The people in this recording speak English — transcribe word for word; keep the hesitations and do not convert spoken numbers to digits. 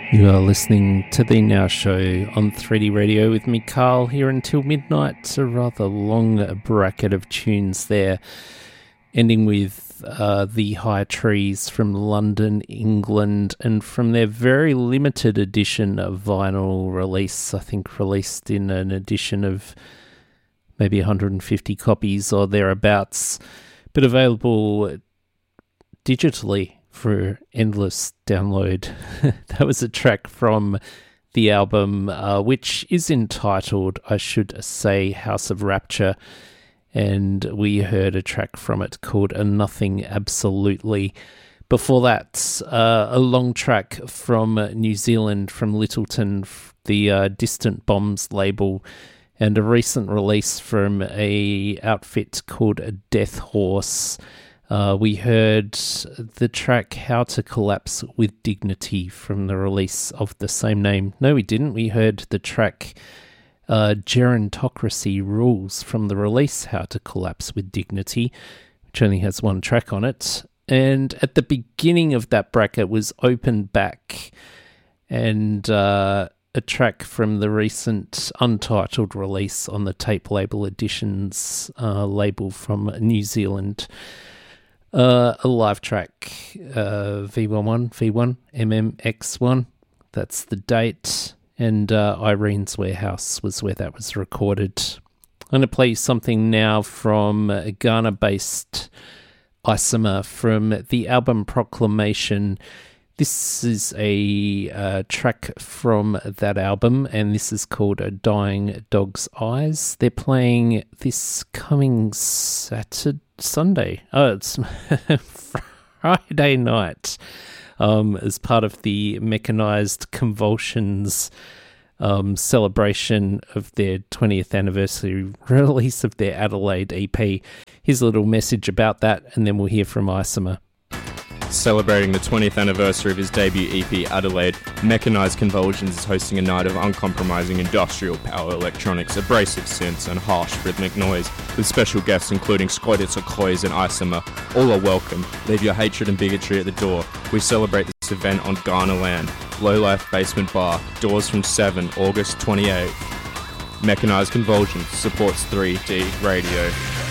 You are listening to The Now Show on three D Radio with me, Carl, here until midnight. A rather long bracket of tunes there, ending with uh, The High Trees from London, England, and from their very limited edition of vinyl release, I think released in an edition of maybe one hundred fifty copies or thereabouts, but available digitally for endless download. That was a track from the album, uh, which is entitled, I should say, House of Rapture, and we heard a track from it called A Nothing Absolutely. Before that, uh, a long track from New Zealand, from Littleton, the uh, Distant Bombs label, and a recent release from a outfit called a Death Horse. Uh, we heard the track How to Collapse with Dignity from the release of the same name. No, we didn't. We heard the track uh, Gerontocracy Rules from the release How to Collapse with Dignity, which only has one track on it. And at the beginning of that bracket was Open Back, and uh, a track from the recent Untitled release on the Tape Label Editions uh, label from New Zealand. Uh, a live track, uh, V eleven, V one, M M X one, that's the date, and uh, Irene's Warehouse was where that was recorded. I'm going to play you something now from a Ghana-based Isomer from the album Proclamation. This is a uh, track from that album, and this is called A Dying Dog's Eyes. They're playing this coming Saturday, Sunday. Oh, it's Friday night, um, as part of the Mechanized Convulsions um, celebration of their twentieth anniversary release of their Adelaide E P. Here's a little message about that, and then we'll hear from Isomer. Celebrating the twentieth anniversary of his debut E P, Adelaide, Mechanized Convulsions is hosting a night of uncompromising industrial power electronics, abrasive synths, and harsh rhythmic noise, with special guests including Skoiditzer Klois and Isomer. All are welcome. Leave your hatred and bigotry at the door. We celebrate this event on Ghana land. Low Life Basement Bar, doors from seven, August twenty-eighth. Mechanized Convulsions supports three D Radio.